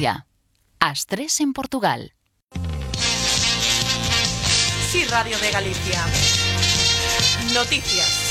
Galicia. Ás 3 en Portugal. Sí, Radio de Galicia. Noticias.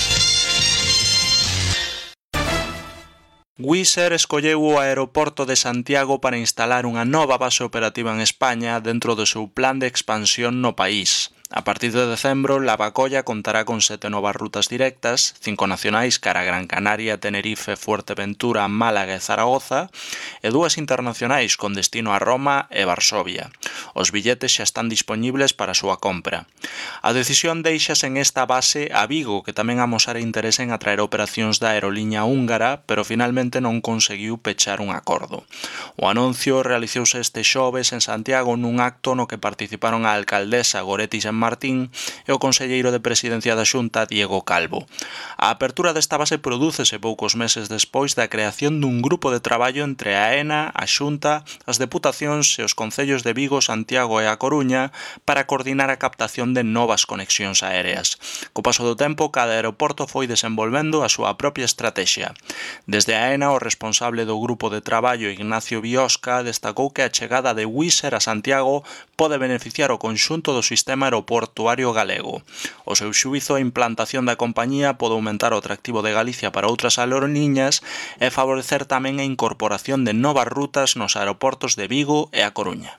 Wizz Air escolleu o aeroporto de Santiago para instalar unha nova base operativa en España dentro do seu plan de expansión no país. A partir de decembro, Lavacolla contará con 7 novas rutas directas, 5 nacionais cara a Gran Canaria, Tenerife, Fuerteventura, Málaga e Zaragoza, e 2 internacionais con destino a Roma e Varsovia. Os billetes xa están dispoñibles para a súa compra. A decisión deixase en esta base a Vigo, que tamén amosara interese en atraer operacións da aeroliña húngara, pero finalmente non conseguiu pechar un acordo. O anuncio realizouse este xoves en Santiago nun acto no que participaron a alcaldesa Goretti San Martín e o conselleiro de Presidencia da Xunta, Diego Calvo. A apertura desta base prodúcese poucos meses despois da creación dun grupo de traballo entre a AENA, a Xunta, as deputacións e os concellos de Vigo, Santiago e A Coruña para coordinar a captación de novas conexións aéreas. Co paso do tempo, cada aeroporto foi desenvolvendo a súa propia estrategia. Desde a AENA, o responsable do grupo de traballo, Ignacio Biosca, destacou que a chegada de Wizz Air a Santiago pode beneficiar o conxunto do sistema aeroportuario galego. O seu xuízo, a implantación da compañía pode aumentar o atractivo de Galicia para outras aeroliñas e favorecer tamén a incorporación de novas rutas nos aeroportos de Vigo e A Coruña.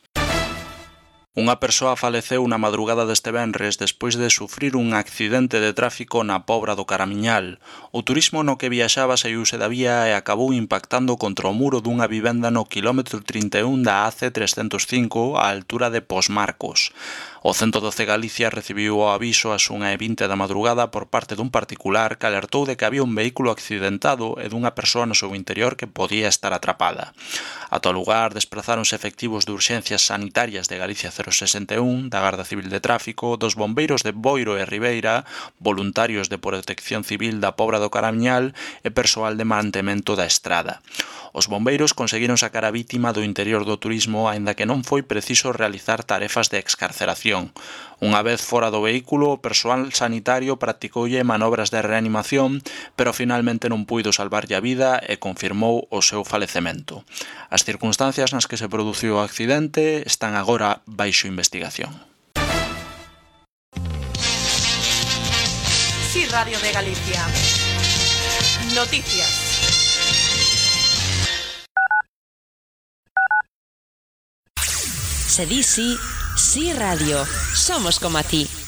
Unha persoa faleceu na madrugada deste venres despois de sufrir un accidente de tráfico na Pobra do Caramiñal. O turismo no que viaxaba saíuse da vía e acabou impactando contra o muro dunha vivenda no quilómetro 31 da AC 305 á altura de Posmarcos. O 112 Galicia recibiu o aviso ás 1:20 da madrugada por parte dun particular que alertou de que había un vehículo accidentado e dunha persoa no seu interior que podía estar atrapada. Ata o lugar desprazáronse efectivos de urxencias sanitarias de Galicia 061, da Garda Civil de Tráfico, dos bombeiros de Boiro e Ribeira, voluntarios de Protección Civil da Pobra do Caramiñal e persoal de mantemento da estrada. Os bombeiros conseguiron sacar a vítima do interior do turismo, aínda que non foi preciso realizar tarefas de excarceración. Unha vez fora do vehículo, o persoal sanitario practicoulle manobras de reanimación, pero finalmente non puido salvarlle a vida e confirmou o seu falecemento. As circunstancias nas que se produciu o accidente están agora baixo investigación. Sí, Radio de Galicia. Noticias. Se di sí, sí radio. Somos como a ti.